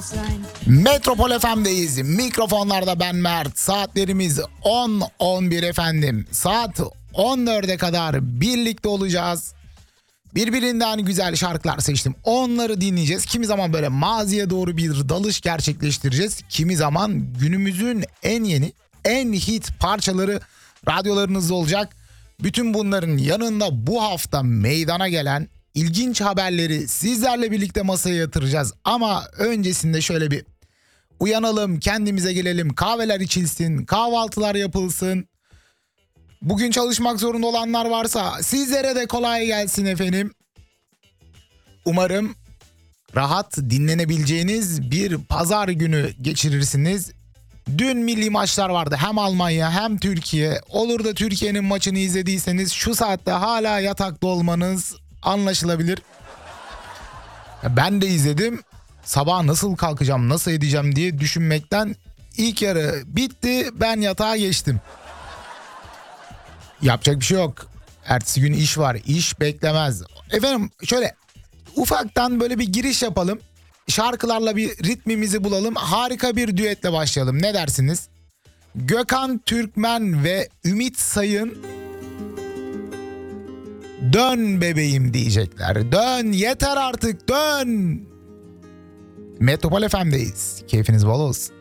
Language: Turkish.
Metropol FM'deyiz. Mikrofonlarda ben Mert. Saatlerimiz 10-11 efendim. Saat 14'e kadar birlikte olacağız. Birbirinden güzel şarkılar seçtim. Onları dinleyeceğiz. Kimi zaman böyle maziye doğru bir dalış gerçekleştireceğiz. Kimi zaman günümüzün en yeni, en hit parçaları radyolarınızda olacak. Bütün bunların yanında bu hafta meydana gelen ilginç haberleri sizlerle birlikte masaya yatıracağız. Ama öncesinde şöyle bir uyanalım, kendimize gelelim, kahveler içilsin, kahvaltılar yapılsın. Bugün çalışmak zorunda olanlar varsa sizlere de kolay gelsin efendim. Umarım rahat dinlenebileceğiniz bir pazar günü geçirirsiniz. Dün milli maçlar vardı, hem Almanya hem Türkiye. Olur da Türkiye'nin maçını izlediyseniz şu saatte hala yatakta olmanız anlaşılabilir. Ben de izledim. Sabah nasıl kalkacağım, nasıl edeceğim diye düşünmekten ilk yarı bitti, ben yatağa geçtim. Yapacak bir şey yok. Ertesi gün iş var, iş beklemez. Efendim şöyle ufaktan böyle bir giriş yapalım. Şarkılarla bir ritmimizi bulalım. Harika bir düetle başlayalım. Ne dersiniz? Gökhan Türkmen ve Ümit Sayın "Dön bebeğim" diyecekler. Dön, yeter artık, dön. Metropol FM'deyiz. Keyfiniz bol olsun.